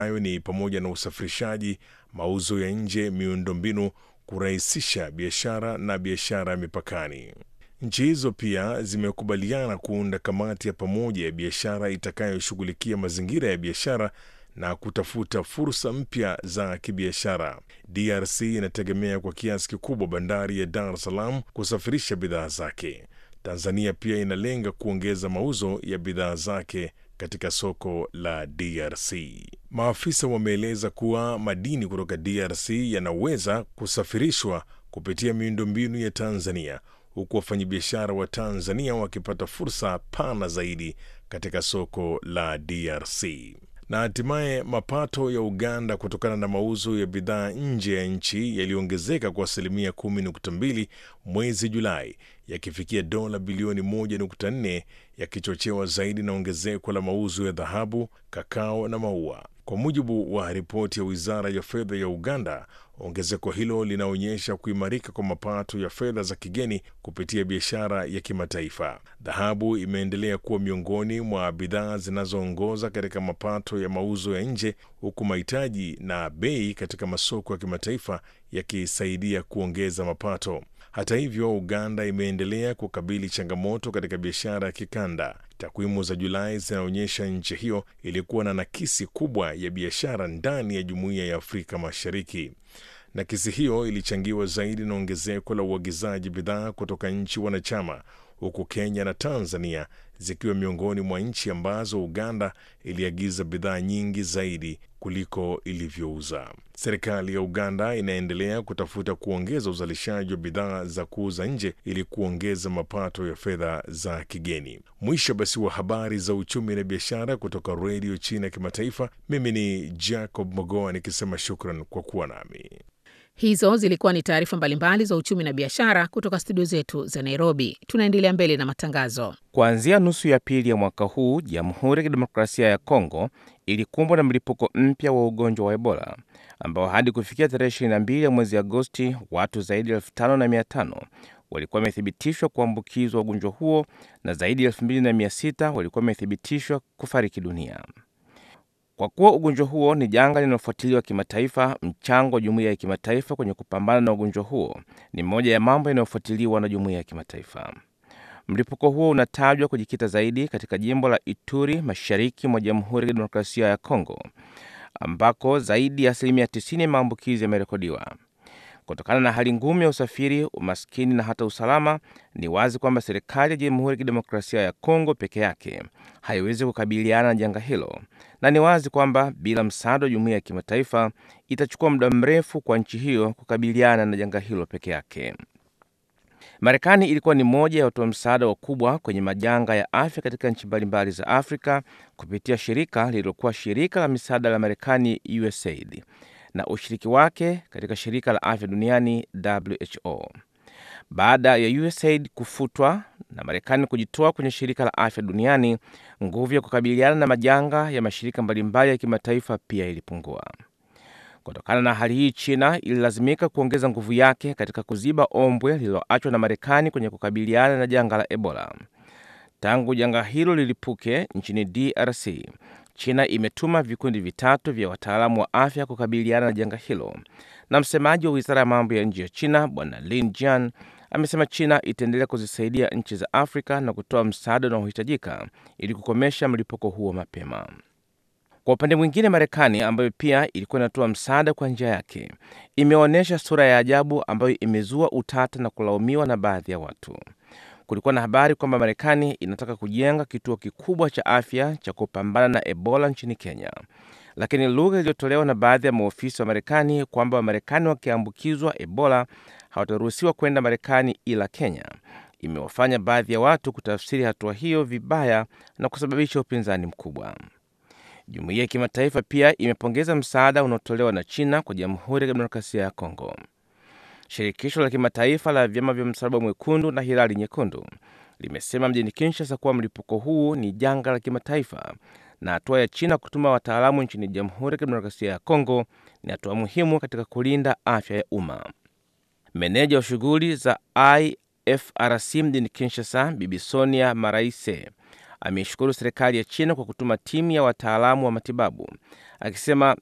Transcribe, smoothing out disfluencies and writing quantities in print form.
hayo ni pamoja na usafirishaji, mauzo ya nje, miundombinu, kurahisisha biashara na biashara ya mipakani. Nchi hizo pia zimekubaliana kuunda kamati ya pamoja ya biashara itakayoshughulikia mazingira ya biashara na kutafuta fursa mpya za kibiashara. DRC inategemea kwa kiasi kikubwa bandari ya Dar es Salaam kusafirisha bidhaa zake. Tanzania pia inalenga kuongeza mauzo ya bidhaa zake katika soko la DRC. Maafisa wameeleza kuwa madini kutoka DRC yanaweza kusafirishwa kupitia miundombinu ya Tanzania, huku wafanyabiashara wa Tanzania wakipata fursa pana zaidi katika soko la DRC. Na hatimaye mapato ya Uganda kutokana na mauzo ya bidhaa nje ya nchi yaliongezeka kwa asilimia 10.2 mwezi Julai, yakifikia dola bilioni 1.4, yakichochewa zaidi na ongezeko la mauzo ya dhahabu, kakao na maua. Kwa mujibu wa ripoti ya Wizara ya Fedha ya Uganda, ongezeko hilo linaonyesha kuimarika kwa mapato ya fedha za kigeni kupitia biashara ya kimataifa. Dhahabu imeendelea kuwa miongoni mwa bidhaa zinazoongoza katika mapato ya mauzo ya nje, huku mahitaji na bei katika masoko ya kimataifa yakisaidia kuongeza mapato. Hata hivyo, Uganda imeendelea kukabili changamoto katika biashara ya kikanda. Takwimu za Julai zinaonyesha nchi hiyo ilikuwa na nakisi kubwa ya biashara ndani ya Jumuiya ya Afrika Mashariki. Nakisi hiyo ilichangiwa zaidi na ongezeko la uagizaji bidhaa kutoka nchi wanachama, huku Kenya na Tanzania zikiwa miongoni mwa nchi ambazo Uganda iliagiza bidhaa nyingi zaidi kuliko ilivyouza. Serikali ya Uganda inaendelea kutafuta kuongeza uzalishaji wa bidhaa za kuuza nje ili kuongeza mapato ya fedha za kigeni. Mwisho basi wa habari za uchumi na biashara kutoka Radio China Kimataifa. Mimi ni Jacob Mogoa nikisema shukran kwa kuwa nami. Hizo zilikuwa ni taarifa mbalimbali za uchumi na biashara kutoka studio zetu za Nairobi. Tunaendelea mbele na matangazo. Kuanzia nusu ya pili ya mwaka huu, Jamhuri ya Kidemokrasia ya Kongo ilikumbwa na mlipuko mpya wa ugonjwa wa Ebola ambao hadi kufikia tarehe 22 ya mwezi Agosti watu zaidi ya 5,500 walikuwa wamethibitishwa kuambukizwa ugonjwa huo na zaidi ya 2,600 walikuwa wamethibitishwa kufariki dunia. Kwa kuwa ugonjwa huo ni janga linalofuatiliwa kimataifa, mchango wa jumuiya ya kimataifa kwenye kupambana na ugonjwa huo ni moja ya mambo yanayofuatiliwa na jumuiya ya kimataifa. Mlipuko huo unatajwa kujikita zaidi katika jimbo la Ituri, mashariki mwa Jamhuri ya Kidemokrasia ya Kongo, ambako zaidi ya 90% ya maambukizi yamerekodiwa. Kutokana na hali ngumu ya usafiri, umaskini na hata usalama, ni wazi kwamba serikali ya Jamhuri ya Kidemokrasia ya Kongo peke yake haiwezi kukabiliana na janga hilo, na ni wazi kwamba bila msaada wa jumuiya ya kimataifa itachukua muda mrefu kwa nchi hiyo kukabiliana na janga hilo peke yake. Marekani ilikuwa ni moja ya watoa msaada wakubwa kwenye majanga ya afya katika nchi mbalimbali za Afrika kupitia shirika lililokuwa shirika la misaada la Marekani, USAID, na ushiriki wake katika shirika la afya duniani, WHO. Baada ya USAID kufutwa na Marekani kujitoa kwenye shirika la afya duniani, nguvu ya kukabiliana na majanga ya mashirika mbalimbali ya kimataifa pia ilipungua. Kutokana na hali hii, China ililazimika kuongeza nguvu yake katika kuziba ombwe lililoachwa na Marekani kwenye kukabiliana na janga la Ebola. Tangu janga hilo lilipuke nchini DRC, China imetuma vikundi vitatu vya wataalamu wa afya kukabiliana na janga hilo, na msemaji wa Wizara ya Mambo ya Nje ya China Bwana Lin Jian amesema China itaendelea kuzisaidia nchi za Afrika na kutoa msaada unaohitajika ili kukomesha mlipuko huo mapema. Kwa upande mwingine, Marekani ambayo pia ilikuwa inatoa msaada kwa njia yake, imeonyesha sura ya ajabu ambayo imezua utata na kulaumiwa na baadhi ya watu. Kulikuwa na habari kwamba Marekani inataka kujenga kituo kikubwa cha afya cha kupambana na Ebola nchini Kenya. Lakini lugha iliyotolewa na baadhi ya maofisa wa Marekani kwamba Wamarekani wakiambukizwa Ebola hawataruhusiwa kwenda Marekani ila Kenya, imewafanya baadhi ya watu kutafsiri hatua hiyo vibaya na kusababisha upinzani mkubwa. Jumuiya ya kimataifa pia imepongeza msaada unaotolewa na China kwa Jamhuri ya Kidemokrasia ya Kongo. Shirikisho la kimataifa la vyama vya Msalaba Mwekundu na Hilali Nyekundu limesema mjini Kinshasa kuwa mlipuko huu ni janga la kimataifa na hatua ya China kutuma wataalamu nchini Jamhuri ya Kidemokrasia ya Kongo ni hatua muhimu katika kulinda afya ya umma. Meneja wa shughuli za IFRC mjini Kinshasa, Bibi Sonia Maraise, ameishukuru serikali ya China kwa kutuma timu ya wataalamu wa matibabu, akisema